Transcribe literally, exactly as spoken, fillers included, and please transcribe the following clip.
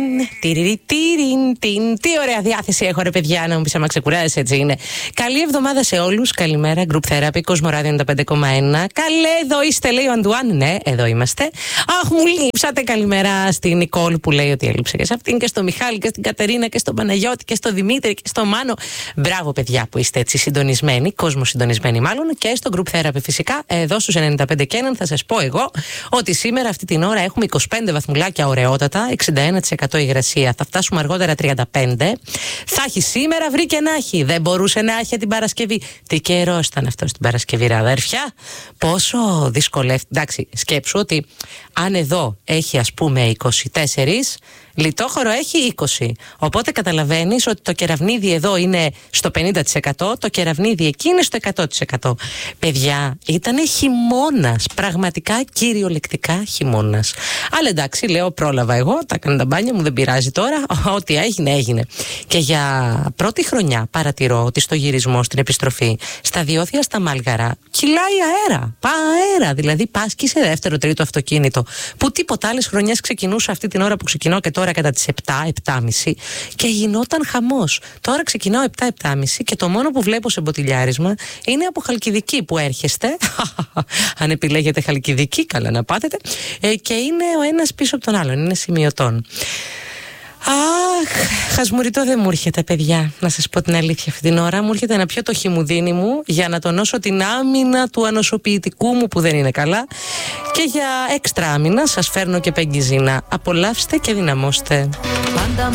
Τι ωραία διάθεση έχω, ρε παιδιά, να μου πεις άμα ξεκουράζεσαι, έτσι είναι. Καλή εβδομάδα σε όλους. Καλημέρα, Group Therapy, Κοσμοράδιο ενενήντα πέντε κόμμα ένα. Καλέ, εδώ είστε, λέει ο Αντουάν. Ναι, εδώ είμαστε. Αχ, μου λείψατε. Καλημέρα στην Νικόλ που λέει ότι έλειψε και σε αυτήν και στο Μιχάλη και στην Κατερίνα και στον Παναγιώτη και στο Δημήτρη και στο Μάνο. Μπράβο, παιδιά, που είστε έτσι συντονισμένοι, κόσμο συντονισμένοι μάλλον. Και στο Group Therapy, φυσικά, εδώ στους ενενήντα πέντε και ένα θα σας πω εγώ ότι σήμερα αυτή την ώρα έχουμε είκοσι πέντε βαθμουλάκια ωραιότατα, εξήντα ένα τοις εκατό υγρασία. Θα φτάσουμε αργότερα τριάντα πέντε. Θα έχει σήμερα, βρει και να έχει. Δεν μπορούσε να έχει την Παρασκευή. Τι καιρό ήταν αυτό την Παρασκευή, ρε αδέρφια. Πόσο δυσκολεύει. Εντάξει, σκέψου ότι αν εδώ έχει ας πούμε είκοσι τέσσερα, λιτόχωρο έχει είκοσι. Οπότε καταλαβαίνεις ότι το κεραυνίδι εδώ είναι στο πενήντα τοις εκατό, το κεραυνίδι εκεί είναι στο εκατό τοις εκατό. Παιδιά, ήταν χειμώνας. Πραγματικά κυριολεκτικά χειμώνας. Αλλά εντάξει, λέω, πρόλαβα εγώ, τα έκανα τα μπάνια μου, δεν πειράζει τώρα. Ό,τι έγινε, έγινε. Και για πρώτη χρονιά παρατηρώ ότι στο γυρισμό, στην επιστροφή, στα διόδια, στα Μάλγαρα, κυλάει αέρα. Πά αέρα. Δηλαδή, πας και σε δεύτερο, τρίτο αυτοκίνητο. Που τίποτα άλλες χρονιές ξεκινούσα αυτή την ώρα που ξεκινώ και τώρα κατά τις επτά, επτά και μισή και γινόταν χαμός. Τώρα ξεκινάω επτά, επτά και μισή και το μόνο που βλέπω σε μποτιλιάρισμα είναι από Χαλκιδική που έρχεστε. Αν επιλέγετε Χαλκιδική, καλά να πάθετε. Ε, και είναι ο ένας πίσω από τον άλλον. Είναι σημειωτών. Αχ, χασμουριτό δεν μου έρχεται, παιδιά, να σας πω την αλήθεια αυτή την ώρα. Μου έρχεται να πιω το χυμουδίνι μου για να τονώσω την άμυνα του ανοσοποιητικού μου που δεν είναι καλά. Και για έξτρα άμυνα σας φέρνω και πεγκιζίνα. Απολαύστε και δυναμώστε.